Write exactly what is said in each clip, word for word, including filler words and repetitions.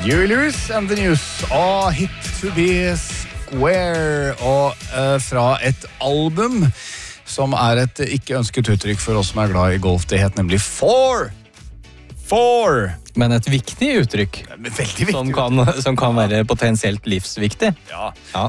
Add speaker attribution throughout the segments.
Speaker 1: Huey Lewis and the News og Hit to be Square og uh, fra et album som er et ikke ønsket uttrykk for oss som er glad i golf. Det het nemlig Four. Four.
Speaker 2: Men et viktig uttrykk.
Speaker 1: Veldig viktig.
Speaker 2: Som kan, som kan være potensielt livsviktig.
Speaker 1: Ja.
Speaker 2: Ja.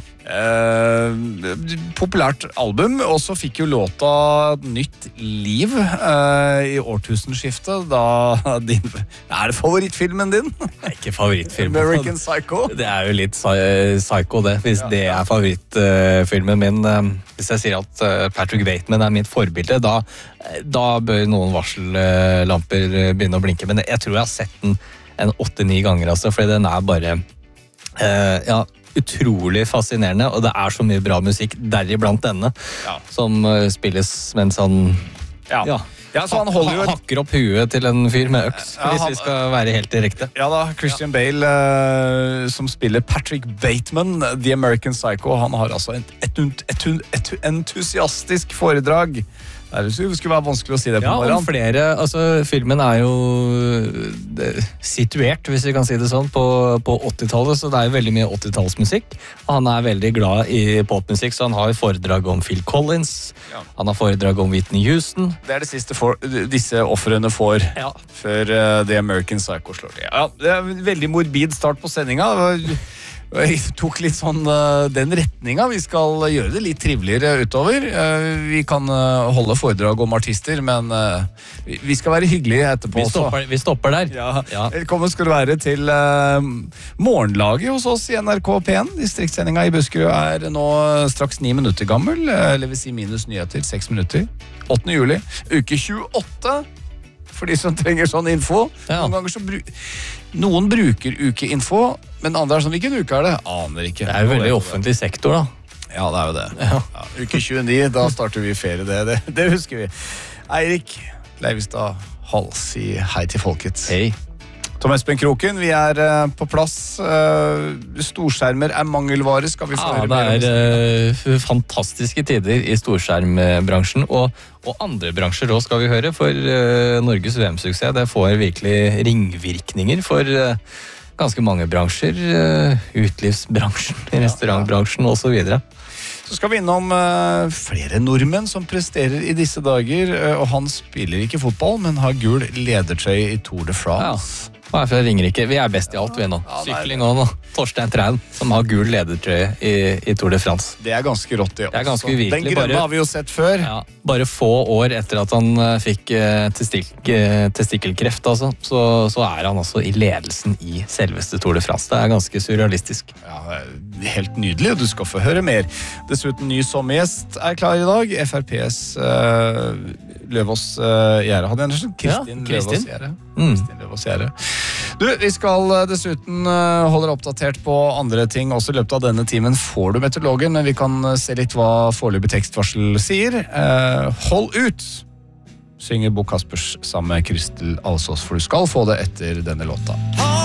Speaker 1: Eh, populært album, og så fikk jo låta nytt liv eh, i årtusenskiftet, da din... Er det favorittfilmen din?
Speaker 2: Det er ikke favorittfilmen.
Speaker 1: American Psycho?
Speaker 2: Det er jo litt psycho det, hvis ja, det er favorittfilmen min. Hvis jeg sier at Patrick Bateman er mitt forbilde, da, da bør noen varsellamper begynne å blinke. Men jeg tror jeg har sett den en åtte-ni ganger, altså, fordi den er bare uh, ja, utrolig fascinerende, og det er så mye bra musikk, deriblant denne, ja. Som uh, spilles mens han
Speaker 1: ja.
Speaker 2: Ja,
Speaker 1: ja, så han holder jo et...
Speaker 2: hakker opp huet til en fyr med øks, ja, hvis han... vi skal være helt direkte. Ja
Speaker 1: da, Christian ja. Bale, uh, som spiller Patrick Bateman, The American Psycho, han har altså et, et, et, et, et entusiastisk foredrag. Det skulle være vanskelig å si det på morgenen.
Speaker 2: Ja, om flere, altså filmen er jo det, situert, hvis vi kan si det sånn, på, på åttitallet, så det er jo veldig mye åttitallsmusikk. Han er veldig glad i popmusikk, så han har foredrag om Phil Collins, ja. Han har foredrag om Whitney Houston.
Speaker 1: Det er det siste for, disse offrene får ja. Før uh, The American Psycho slår til. Ja, det er en veldig morbid start på sendinga. Jeg tok litt sånn uh, den retninga. Vi skal gjøre det litt triveligere utover. Uh, vi kan uh, holde foredrag om artister, men uh, vi, vi skal være hyggelige etterpå.
Speaker 2: Vi stopper, vi stopper der.
Speaker 1: Ja. Ja. Velkommen skal du være til uh, morgenlaget hos oss i N R K P en. Distriktssendinga i Buskerud er nå straks ni minutter gammel, eller vil si minus nyheter, seks minutter. åttende juli, uke tjueåtte. For de som trenger sånn info. Ja. Noen ganger så bru... Noen bruker ukeinfo, men andre er sånn, hvilken uke er det? Aner ikke.
Speaker 2: Det er jo veldig offentlig sektor, da.
Speaker 1: Ja, det er jo det. Ja. Ja, uke tjueni, da starter vi ferie, det, det, det husker vi. Eirik Leivestad Hall, si hei til folket.
Speaker 2: Hei.
Speaker 1: Tom Espen Kroken, vi er uh, på plass. Uh, storskjermer er mangelvare, skal vi få høre mer om.
Speaker 2: Ja, det er uh, fantastiske tider i storskjermbransjen, og, og andre bransjer også skal vi høre, for uh, Norges V M-suksess, det får virkelig ringvirkninger for uh, ganske mange bransjer, uh, utlivsbransjen, restaurantbransjen og så videre.
Speaker 1: Så skal vi innom uh, flere nordmenn som presterer i disse dager, uh, og han spiller ikke fotball, men har gul ledertrøye i Tour de France.
Speaker 2: Ja. Hva er for Ringerike? Vi er best i alt, vi nå. Ja, sykling også nå. Torstein Traun, som har gul ledertrøye i, i Tour de France.
Speaker 1: Det er ganske rått, det også.
Speaker 2: Det er ganske uvirkelig.
Speaker 1: Den grønne bare, har vi jo sett før.
Speaker 2: Ja, bare få år etter at han uh, fikk uh, testik, uh, testikkelkreft, altså, så, så er han altså i ledelsen i selveste Tour de France. Det er ganske surrealistisk.
Speaker 1: Ja, helt nydelig, og du skal få høre mer. Dessuten ny sommergjest er klar i dag. F R P's uh, Løvås uh, Gjære. Hadde jeg en sånn Kristin
Speaker 2: ja,
Speaker 1: Løvås Gjære. Mm. Kristin Løvås Gjære. Du, vi skal dessuten uh, holde deg oppdatert på andre ting. Også i løpet av denne timen får du meteorologen, men vi kan uh, se litt hva foreløpig tekstvarsel sier. Uh, hold ut, synger Bo Kaspers sammen med Kristel Alsås, for du skal få det etter denne låta.